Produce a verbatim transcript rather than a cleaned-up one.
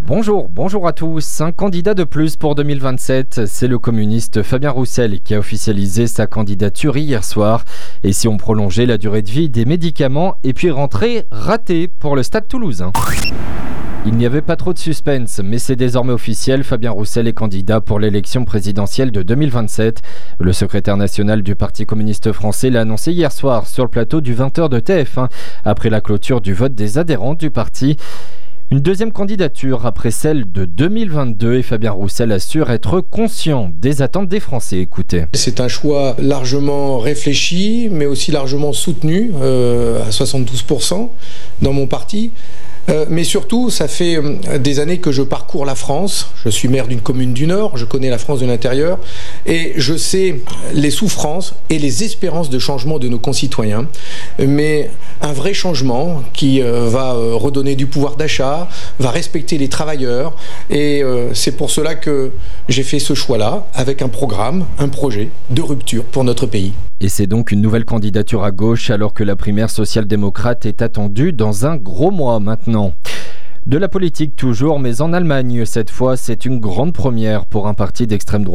Bonjour, bonjour à tous. Un candidat de plus pour deux mille vingt-sept, c'est le communiste Fabien Roussel qui a officialisé sa candidature hier soir. Et si on prolongeait la durée de vie des médicaments et puis rentrée ratée pour le Stade Toulousain. Il n'y avait pas trop de suspense, mais c'est désormais officiel, Fabien Roussel est candidat pour l'élection présidentielle de deux mille vingt-sept. Le secrétaire national du Parti communiste français l'a annoncé hier soir sur le plateau du vingt heures de T F un, après la clôture du vote des adhérents du parti. Une deuxième candidature après celle de deux mille vingt-deux et Fabien Roussel assure être conscient des attentes des Français. Écoutez. C'est un choix largement réfléchi, mais aussi largement soutenu, euh, à soixante-douze pour cent dans mon parti. Euh, mais surtout, ça fait euh, des années que je parcours la France. Je suis maire d'une commune du Nord, je connais la France de l'intérieur et je sais les souffrances et les espérances de changement de nos concitoyens. Mais un vrai changement qui euh, va euh, redonner du pouvoir d'achat, va respecter les travailleurs et euh, c'est pour cela que j'ai fait ce choix-là avec un programme, un projet de rupture pour notre pays. Et c'est donc une nouvelle candidature à gauche alors que la primaire social-démocrate est attendue dans un gros mois maintenant. De la politique toujours, mais en Allemagne cette fois, c'est une grande première pour un parti d'extrême droite.